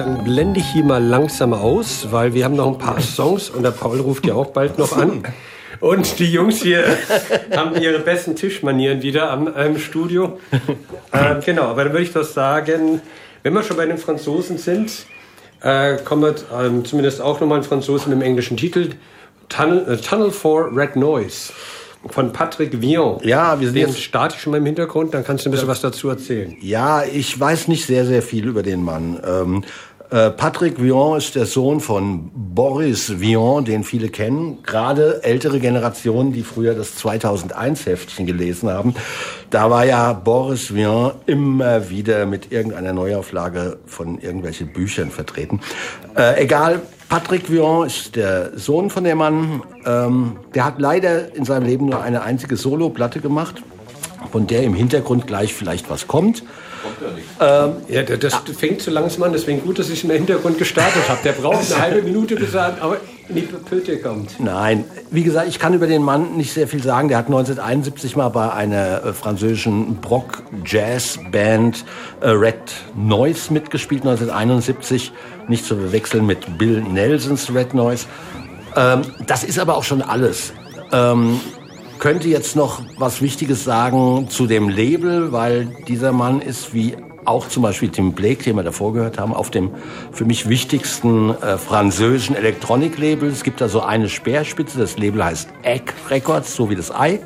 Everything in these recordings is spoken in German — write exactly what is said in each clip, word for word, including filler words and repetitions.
dann blende ich hier mal langsam aus, weil wir haben noch ein paar Songs und der Paul ruft ja auch bald noch an. Und die Jungs hier haben ihre besten Tischmanieren wieder am ähm, Studio. Äh, genau, aber dann würde ich doch sagen, wenn wir schon bei den Franzosen sind, äh, kommen wir ähm, zumindest auch nochmal ein Franzosen mit dem englischen Titel, Tunnel, äh, Tunnel for Red Noise. Von Patrick Villon. Ja, wir sind Den jetzt starte ich schon mal im Hintergrund, dann kannst du ein bisschen was dazu erzählen. Ja, ich weiß nicht sehr, sehr viel über den Mann. Ähm, äh, Patrick Villon ist der Sohn von Boris Villon, den viele kennen. Gerade ältere Generationen, die früher das zweitausendeins-Heftchen gelesen haben. Da war ja Boris Villon immer wieder mit irgendeiner Neuauflage von irgendwelchen Büchern vertreten. Äh, egal. Patrick Villon ist der Sohn von dem Mann. Ähm, der hat leider in seinem Leben nur eine einzige Solo-Platte gemacht, von der im Hintergrund gleich vielleicht was kommt. Kommt ja nicht. Ähm, ja, das ah. fängt so langsam an, deswegen gut, dass ich im Hintergrund gestartet habe. Der braucht eine halbe Minute, bis er aber in die Pötte kommt. Nein, wie gesagt, ich kann über den Mann nicht sehr viel sagen. Der hat neunzehnhunderteinundsiebzig mal bei einer äh, französischen Brock-Jazz-Band äh, Red Noise mitgespielt, neunzehnhunderteinundsiebzig. Nicht zu verwechseln mit Bill Nelsons Red Noise. Ähm, das ist aber auch schon alles. Ähm, könnte jetzt noch was Wichtiges sagen zu dem Label, weil dieser Mann ist, wie auch zum Beispiel Tim Blake, den wir davor gehört haben, auf dem für mich wichtigsten äh, französischen Elektronik-Label. Es gibt da so eine Speerspitze, das Label heißt Egg Records, so wie das Ei.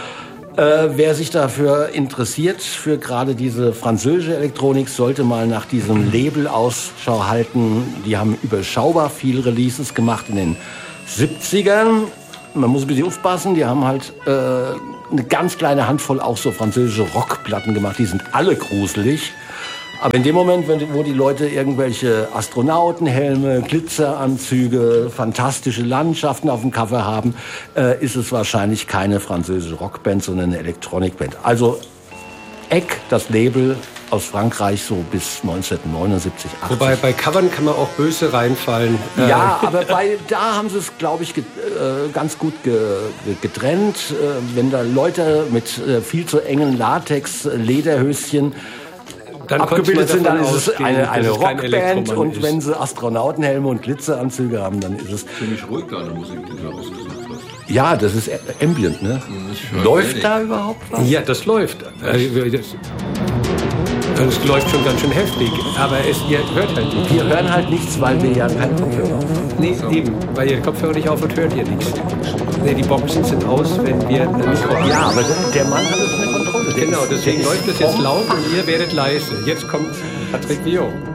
Äh, wer sich dafür interessiert, für gerade diese französische Elektronik, sollte mal nach diesem Label Ausschau halten. Die haben überschaubar viel Releases gemacht in den siebzigern. Man muss ein bisschen aufpassen, die haben halt äh, eine ganz kleine Handvoll auch so französische Rockplatten gemacht. Die sind alle gruselig. Aber in dem Moment, wenn, wo die Leute irgendwelche Astronautenhelme, Glitzeranzüge, fantastische Landschaften auf dem Cover haben, äh, ist es wahrscheinlich keine französische Rockband, sondern eine Elektronikband. Also Egg, das Label aus Frankreich, so bis neunzehnhundertneunundsiebzig, achtzig. Wobei bei Covern kann man auch böse reinfallen. Ja, aber bei, da haben sie es, glaube ich, get, äh, ganz gut ge, getrennt. Äh, wenn da Leute mit äh, viel zu engen Latex-Lederhöschen dann abgebildet sind, dann ist es ausgehen, eine, eine Rockband. Und ist. wenn sie Astronautenhelme und Glitzeranzüge haben, dann ist es ziemlich ruhig, deine Musik, die du ausgesucht hast. Ja, das ist Ambient, ne? Läuft da überhaupt was? Ja, das läuft. Das läuft schon ganz schön heftig, aber es, ihr hört halt nicht. Wir hören halt nichts, weil wir ja keinen Kopfhörer haben. Nee, eben, weil ihr Kopfhörer nicht auf und hört ihr nichts. Nee, die Boxen sind aus, wenn wir nicht auf. Ja, aber der Mann hat es unter Kontrolle. Genau, deswegen läuft es jetzt laut und ihr werdet leise. Jetzt kommt Patrick Villon.